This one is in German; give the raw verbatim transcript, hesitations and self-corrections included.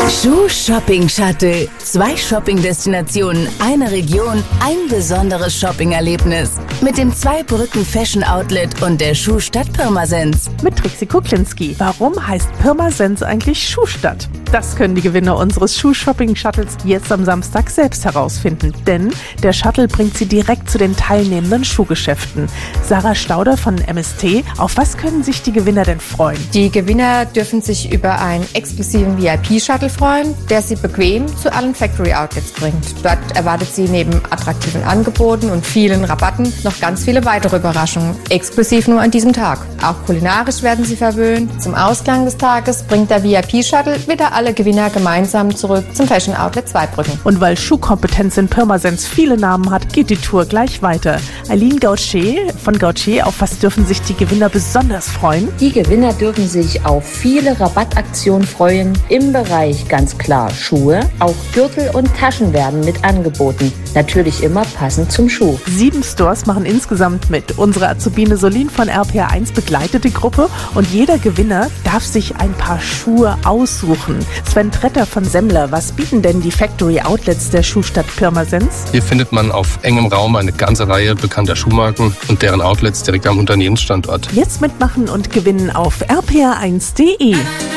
Schuh-Shopping-Shuttle. Zwei Shopping-Destinationen, eine Region, ein besonderes Shopping-Erlebnis. Mit dem Zweibrücken-Fashion-Outlet und der Schuhstadt Pirmasens. Mit Trixie Kuklinski. Warum heißt Pirmasens eigentlich Schuhstadt? Das können die Gewinner unseres Schuh-Shopping-Shuttles jetzt am Samstag selbst herausfinden. Denn der Shuttle bringt sie direkt zu den teilnehmenden Schuhgeschäften. Sarah Stauder von M S T. Auf was können sich die Gewinner denn freuen? Die Gewinner dürfen sich über einen exklusiven V I P-Shuttle freuen, der sie bequem zu allen Factory-Outlets bringt. Dort erwartet sie neben attraktiven Angeboten und vielen Rabatten noch ganz viele weitere Überraschungen, exklusiv nur an diesem Tag. Auch kulinarisch werden sie verwöhnt. Zum Ausklang des Tages bringt der V I P-Shuttle wieder alle Gewinner gemeinsam zurück zum Fashion Outlet Zweibrücken. Und weil Schuhkompetenz in Pirmasens viele Namen hat, geht die Tour gleich weiter. Aline Gauthier von Gauthier, auf was dürfen sich die Gewinner besonders freuen? Die Gewinner dürfen sich auf viele Rabattaktionen freuen. Im Bereich ganz klar Schuhe, auch Gürtel und Taschen werden mit angeboten. Natürlich immer passend zum Schuh. Sieben Stores machen insgesamt mit. Unsere Azubine Solin von R P R eins begleitet die Gruppe und jeder Gewinner darf sich ein paar Schuhe aussuchen. Sven Tretter von Semmler, was bieten denn die Factory Outlets der Schuhstadt Pirmasens? Hier findet man auf engem Raum eine ganze Reihe bekannter Schuhmarken und deren Outlets direkt am Unternehmensstandort. Jetzt mitmachen und gewinnen auf r p r eins punkt d e.